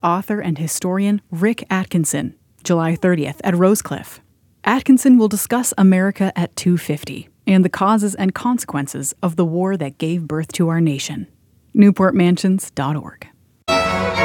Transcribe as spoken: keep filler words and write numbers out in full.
author and historian Rick Atkinson, July thirtieth at Rosecliff. Atkinson will discuss America at two fifty and the causes and consequences of the war that gave birth to our nation. newport mansions dot org.